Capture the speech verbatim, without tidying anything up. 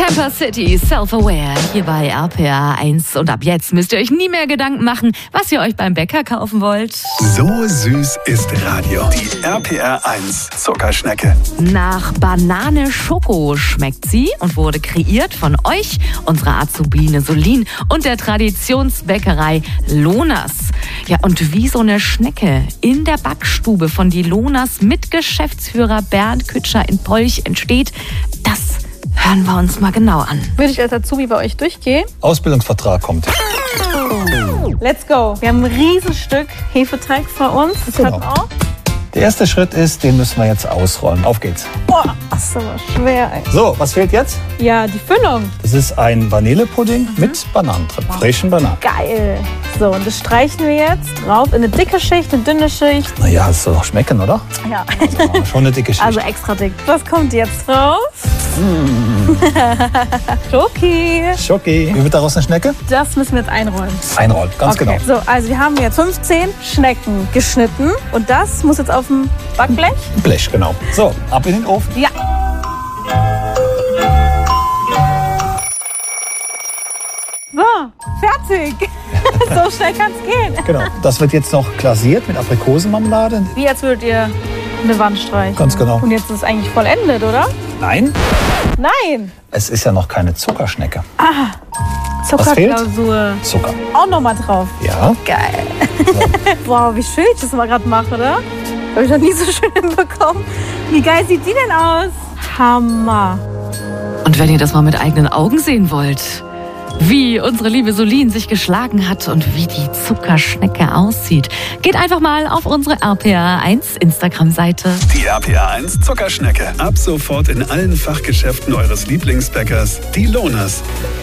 Camper City, Self-Aware, hier bei R P R eins. Und ab jetzt müsst ihr euch nie mehr Gedanken machen, was ihr euch beim Bäcker kaufen wollt. So süß ist Radio. Die R P R eins Zuckerschnecke. Nach Banane Schoko schmeckt sie und wurde kreiert von euch, unserer Azubine Solin und der Traditionsbäckerei Lonas. Ja, und wie so eine Schnecke in der Backstube von die Lonas mit Geschäftsführer Bernd Kütscher in Polch entsteht, das hören wir uns mal genau an. Würde ich als Azubi bei euch durchgehen? Ausbildungsvertrag kommt. Let's go. Wir haben ein Riesenstück Hefeteig vor uns. Das Genau. hört auf. Der erste Schritt ist, den müssen wir jetzt ausrollen. Auf geht's. Boah, das ist aber schwer, ey. So, was fehlt jetzt? Ja, die Füllung. Das ist ein Vanillepudding mit Bananen drin. Frischen Bananen. Geil. So, und das streichen wir jetzt drauf in eine dicke Schicht, eine dünne Schicht. Naja, es soll doch schmecken, oder? Ja. Also machen wir schon eine dicke Schicht. Also extra dick. Was kommt jetzt raus? Schoki. Schoki. Wie wird daraus eine Schnecke? Das müssen wir jetzt einrollen. Einrollen, ganz Okay. genau. So, also wir haben jetzt fünfzehn Schnecken geschnitten. Und das muss jetzt auf dem Backblech. Blech, genau. So, ab in den Ofen. Ja. So, fertig. So schnell kann's gehen. Genau. Das wird jetzt noch glasiert mit Aprikosenmarmelade. Wie als würdet ihr eine Wand streichen. Ganz genau. Und jetzt ist es eigentlich vollendet, oder? Nein, Nein. es ist ja noch keine Zuckerschnecke. Zuckerklausur. Zucker. Auch nochmal drauf. Ja. Geil. Wow, wie schön ich das mal gerade mache, oder? Habe ich noch nie so schön hinbekommen. Wie geil sieht die denn aus? Hammer. Und wenn ihr das mal mit eigenen Augen sehen wollt, wie unsere liebe Solin sich geschlagen hat und wie die Zuckerschnecke aussieht, geht einfach mal auf unsere R P R eins Instagram-Seite. Die R P R eins Zuckerschnecke. Ab sofort in allen Fachgeschäften eures Lieblingsbäckers, die Lonas.